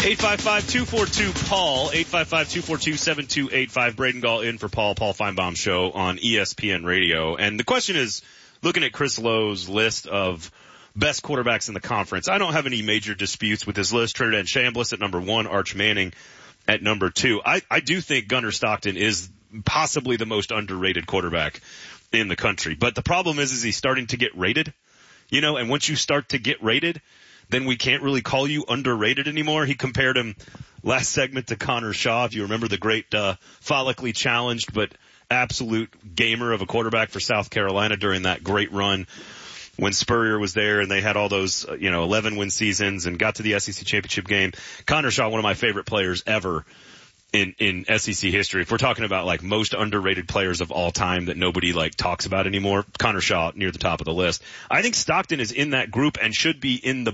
855-242-PAUL, 855-242-7285. Braden Gall in for Paul Feinbaum Show on ESPN Radio. And the question is, looking at Chris Lowe's list of best quarterbacks in the conference, I don't have any major disputes with his list. Trinidad Chambliss at number 1, Arch Manning at number 2. I do think Gunnar Stockton is possibly the most underrated quarterback in the country. But the problem is he's starting to get rated, and once you start to get rated, then we can't really call you underrated anymore. He compared him last segment to Connor Shaw, if you remember the great follically challenged but absolute gamer of a quarterback for South Carolina during that great run when Spurrier was there and they had all those 11-win seasons and got to the SEC championship game. Connor Shaw, one of my favorite players ever in SEC history. If we're talking about like most underrated players of all time that nobody like talks about anymore, Connor Shaw near the top of the list. I think Stockton is in that group and should be in the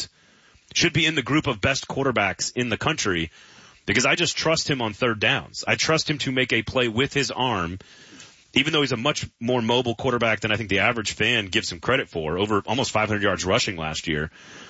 group of best quarterbacks in the country because I just trust him on third downs. I trust him to make a play with his arm, even though he's a much more mobile quarterback than I think the average fan gives him credit for, over almost 500 yards rushing last year.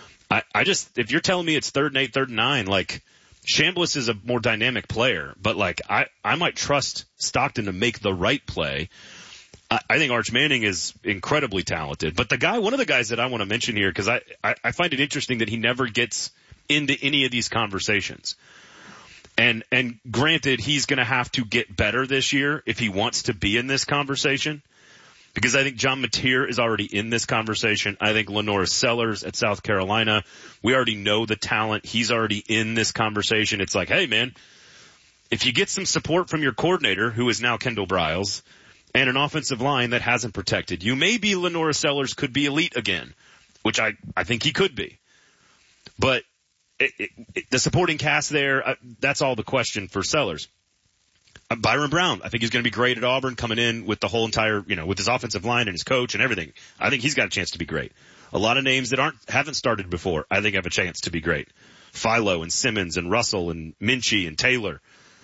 If you're telling me it's 3rd and 8, 3rd and 9, like, Chambliss is a more dynamic player, but like I might trust Stockton to make the right play. I think Arch Manning is incredibly talented, but one of the guys that I want to mention here, because I find it interesting that he never gets into any of these conversations. And granted, he's going to have to get better this year if he wants to be in this conversation. Because I think John Mateer is already in this conversation. I think Lenora Sellers at South Carolina, we already know the talent. He's already in this conversation. It's like, hey, man, if you get some support from your coordinator, who is now Kendall Briles, and an offensive line that hasn't protected you, maybe Lenora Sellers could be elite again, which I think he could be. But the supporting cast there, that's all the question for Sellers. Byron Brown, I think he's going to be great at Auburn, coming in with the whole entire, with his offensive line and his coach and everything. I think he's got a chance to be great. A lot of names that haven't started before, I think have a chance to be great. Philo and Simmons and Russell and Minchie and Taylor.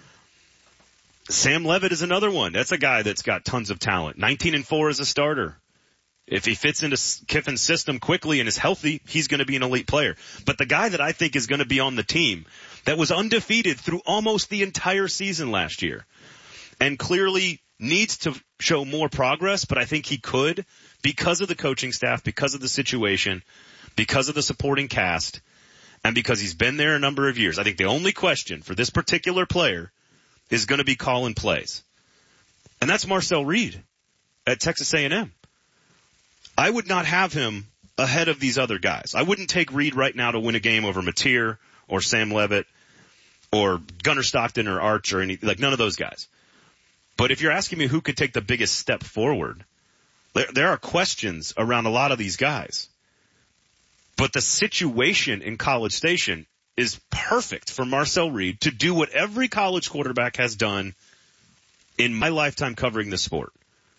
Sam Levitt is another one. That's a guy that's got tons of talent. 19-4 as a starter. If he fits into Kiffin's system quickly and is healthy, he's going to be an elite player. But the guy that I think is going to be on the team that was undefeated through almost the entire season last year and clearly needs to show more progress, but I think he could because of the coaching staff, because of the situation, because of the supporting cast, and because he's been there a number of years. I think the only question for this particular player is going to be calling plays. And that's Marcel Reed at Texas A&M. I would not have him ahead of these other guys. I wouldn't take Reed right now to win a game over Mateer or Sam Levitt or Gunnar Stockton or Arch or none of those guys. But if you're asking me who could take the biggest step forward, there are questions around a lot of these guys. But the situation in College Station is perfect for Marcel Reed to do what every college quarterback has done in my lifetime covering this sport.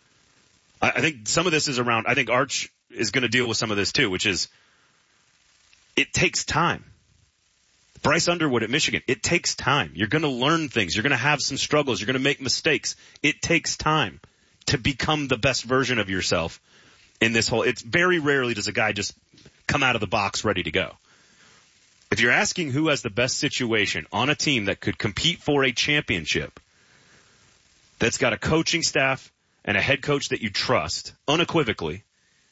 I think some of this is around, I think Arch is going to deal with some of this too, which is it takes time. Bryce Underwood at Michigan, it takes time. You're going to learn things. You're going to have some struggles. You're going to make mistakes. It takes time to become the best version of yourself in this whole, it's very rarely does a guy just come out of the box ready to go. If you're asking who has the best situation on a team that could compete for a championship, that's got a coaching staff and a head coach that you trust unequivocally,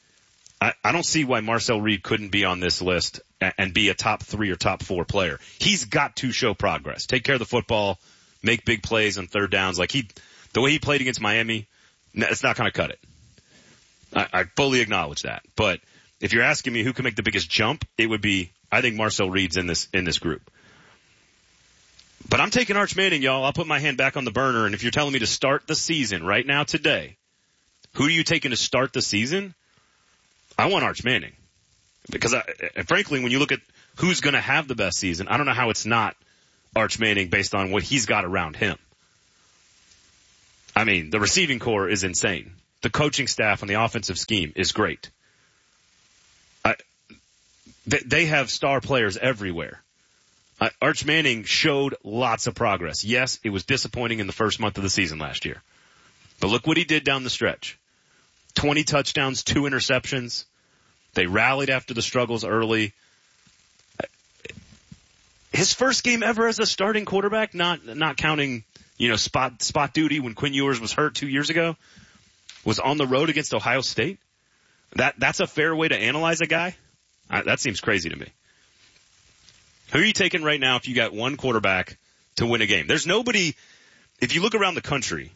I don't see why Marcel Reed couldn't be on this list and be a top 3 or top 4 player. He's got to show progress. Take care of the football, make big plays on third downs. Like the way he played against Miami, it's not going to cut it. I fully acknowledge that. But if you're asking me who can make the biggest jump, it would be, I think Marcel Reed's in this group. But I'm taking Arch Manning, y'all. I'll put my hand back on the burner. And if you're telling me to start the season right now today, who are you taking to start the season? I want Arch Manning. Because frankly, when you look at who's going to have the best season, I don't know how it's not Arch Manning based on what he's got around him. I mean, the receiving core is insane. The coaching staff and the offensive scheme is great. They have star players everywhere. Arch Manning showed lots of progress. Yes, it was disappointing in the first month of the season last year. But look what he did down the stretch. 20 touchdowns, 2 interceptions. They rallied after the struggles early. his first game ever as a starting quarterback, not counting, spot duty when Quinn Ewers was hurt 2 years ago, was on the road against Ohio State. That's a fair way to analyze a guy? That seems crazy to me. Who are you taking right now if you got one quarterback to win a game? There's nobody, if you look around the country,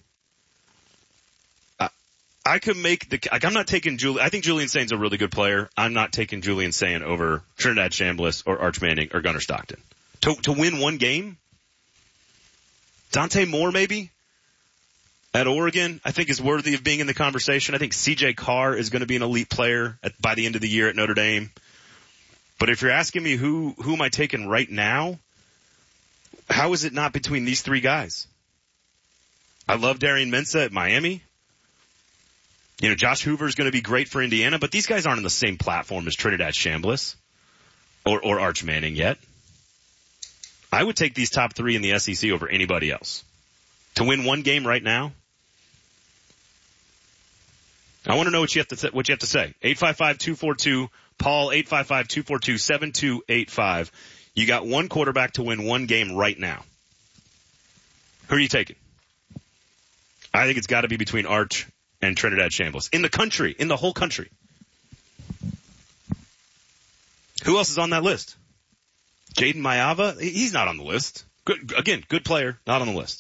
I could I'm not taking I think Julian Saint's a really good player. I'm not taking Julian Saint over Trinidad Chambliss or Arch Manning or Gunnar Stockton. To win one game? Dante Moore maybe? At Oregon, I think is worthy of being in the conversation. I think CJ Carr is going to be an elite player by the end of the year at Notre Dame. But if you're asking me who am I taking right now, how is it not between these three guys? I love Darian Mensah at Miami. Josh Hoover is going to be great for Indiana, but these guys aren't on the same platform as Trinidad Chambliss or Arch Manning yet. I would take these top three in the SEC over anybody else. To win one game right now, I want to know what you have to say. 855-242-PAUL, 855-242-7285. You got one quarterback to win one game right now. Who are you taking? I think it's got to be between Arch and Trinidad Chambliss. In the whole country. Who else is on that list? Jaden Mayava? He's not on the list. Good player, not on the list.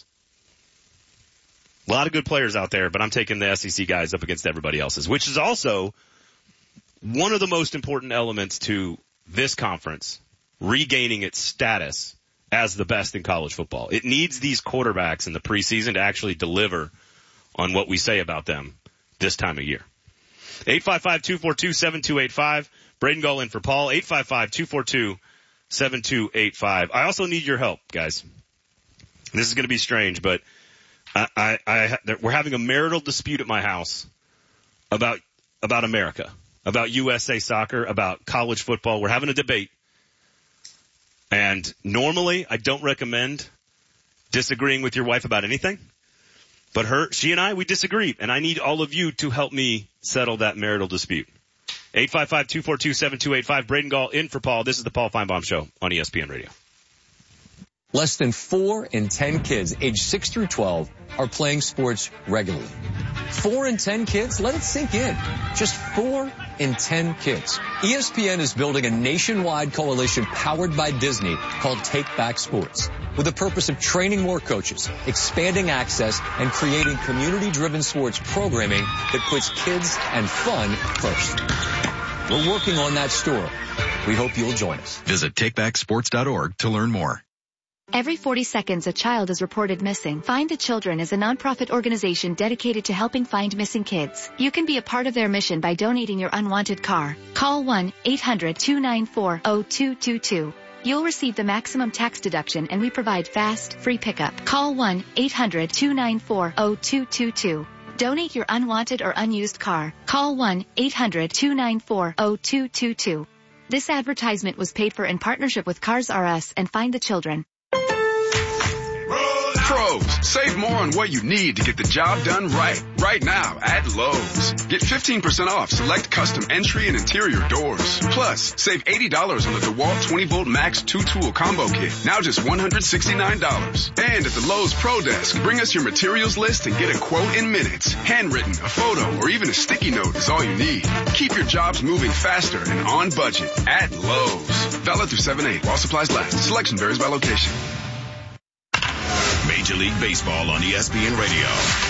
A lot of good players out there, but I'm taking the SEC guys up against everybody else's, which is also one of the most important elements to this conference regaining its status as the best in college football. It needs these quarterbacks in the preseason to actually deliver on what we say about them this time of year. 855-242-7285. Braden Gall in for Paul. 855-242-7285. I also need your help, guys. This is going to be strange, but we're having a marital dispute at my house about America, about USA soccer, about college football. We're having a debate. And normally I don't recommend disagreeing with your wife about anything. But she and I, we disagree. And I need all of you to help me settle that marital dispute. 855-242-7285. Braden Gall in for Paul. This is the Paul Feinbaum Show on ESPN Radio. Less than 4 in 10 kids aged 6 through 12 are playing sports regularly. 4 in 10 kids? Let it sink in. Just 4 in 10 kids. ESPN is building a nationwide coalition powered by Disney called Take Back Sports, with the purpose of training more coaches, expanding access, and creating community-driven sports programming that puts kids and fun first. We're working on that story. We hope you'll join us. Visit takebacksports.org to learn more. Every 40 seconds, a child is reported missing. Find the Children is a nonprofit organization dedicated to helping find missing kids. You can be a part of their mission by donating your unwanted car. Call 1-800-294-0222. You'll receive the maximum tax deduction, and we provide fast, free pickup. Call 1-800-294-0222. Donate your unwanted or unused car. Call 1-800-294-0222. This advertisement was paid for in partnership with Cars R Us and Find the Children. Pros, save more on what you need to get the job done right now at Lowe's. Get 15% off select custom entry and interior doors. Plus, save $80 on the DeWalt 20-volt Max 2-tool combo kit, now just $169. And at the Lowe's Pro Desk, bring us your materials list and get a quote in minutes. Handwritten, a photo, or even a sticky note is all you need. Keep your jobs moving faster and on budget at Lowe's. Valid through 7/8 while supplies last. Selection varies by location. Major League Baseball on ESPN Radio.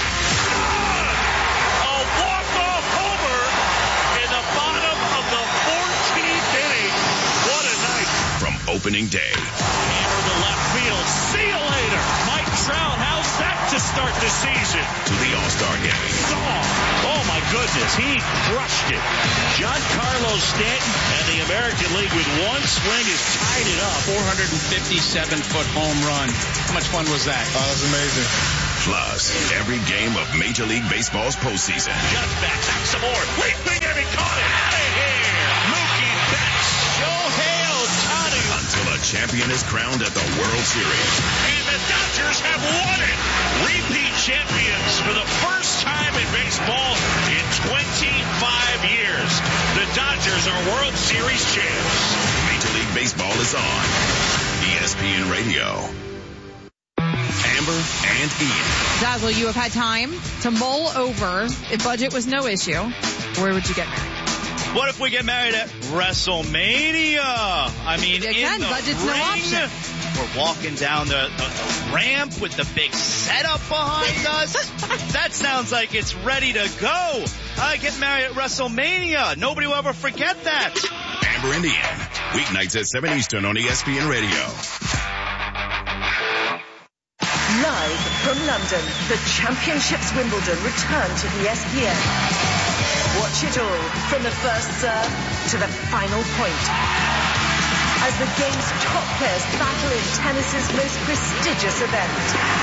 A walk-off homer in the bottom of the 14th inning. What a night. From opening day. Hammer to left field. See you later. Mike Trout, how's that to start the season? To the All-Star game. Oh my goodness, he crushed it. Giancarlo Stanton and the American League with one swing has tied it up. 457-foot home run. How much fun was that? Oh, that's amazing. Plus, every game of Major League Baseball's postseason. Just back some more. Leaping and he caught it. Out of here. Mookie Betts. Shohei Ohtani. Until a champion is crowned at the World Series. And the Dodgers have won it. Repeat champions for the first time in baseball in 25 years. The Dodgers are World Series champs. Major League Baseball is on ESPN Radio. Amber and Ian. Dazzle, you have had time to mull over if budget was no issue. Where would you get married? What if we get married at WrestleMania? I mean, Again, budget's no option. We're walking down the ramp with the big setup behind us. That sounds like it's ready to go. I get married at WrestleMania. Nobody will ever forget that. Amber and Ian. Weeknights at 7 Eastern on ESPN Radio. Live from London, the Championships Wimbledon return to ESPN. Watch it all from the first serve to the final point. As the game's top players battle in tennis's most prestigious event.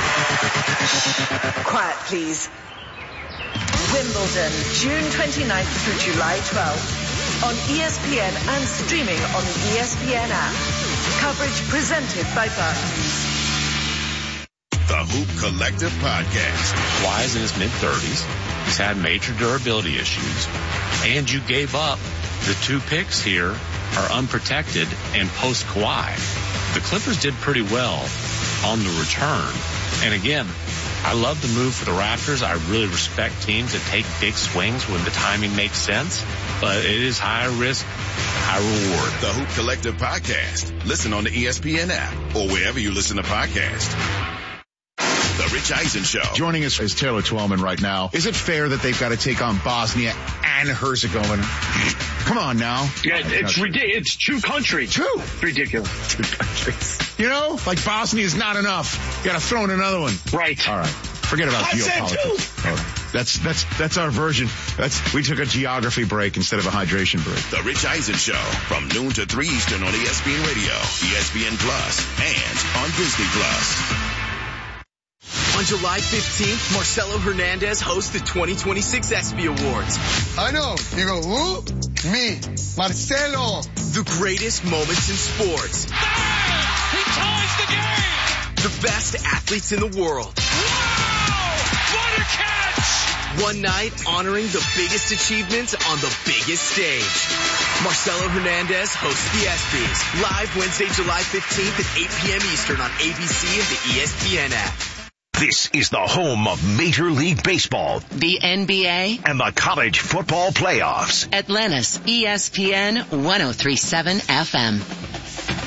Quiet, please. Wimbledon, June 29th through July 12th. On ESPN and streaming on the ESPN app. Coverage presented by Barclays. The Hoop Collective Podcast. Kawhi's in his mid-30s. He's had major durability issues. And you gave up the 2 picks here are unprotected and post-Kawhi. The Clippers did pretty well on the return. And again, I love the move for the Raptors. I really respect teams that take big swings when the timing makes sense. But it is high risk, high reward. The Hoop Collective Podcast. Listen on the ESPN app or wherever you listen to podcasts. The Rich Eisen Show. Joining us is Taylor Twellman right now. Is it fair that they've got to take on Bosnia and Herzegovina? Come on now. Yeah, it's ridiculous. It's 2 countries. 2? Ridiculous. 2 countries. You know, like Bosnia is not enough. You got to throw in another one. Right. All right. Forget about geopolitics. All right. That's our version. We took a geography break instead of a hydration break. The Rich Eisen Show from noon to 3 Eastern on ESPN Radio, ESPN Plus, and on Disney Plus. On July 15th, Marcelo Hernandez hosts the 2026 ESPY Awards. I know. You go, who? Me, Marcelo. The greatest moments in sports. He ties the game! The best athletes in the world. Wow! What a catch! One night honoring the biggest achievements on the biggest stage. Marcelo Hernandez hosts the ESPYs. Live Wednesday, July 15th at 8 p.m. Eastern on ABC and the ESPN app. This is the home of Major League Baseball, the NBA, and the college football playoffs. Atlanta's ESPN 1037 FM.